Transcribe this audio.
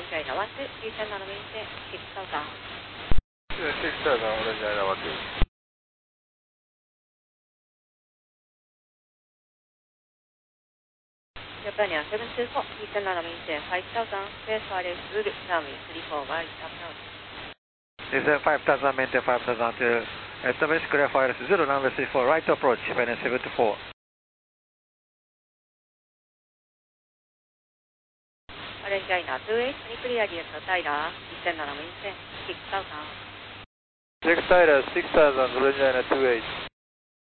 China 1 2, descend on maintain 6 southbound. 6,000 Orange China 1 2. Japan 724, descend on maintain 5,000, clear for RF Zulu, runway 34 wide approach. Descend 5,000, maintain 5,000 to establish clear for RF Zulu, runway 34 right approach, Japan 724. Orange China 28, clear to Tyler, descend on maintain 6,000. 6 Tyler 6,000 Orange China 28.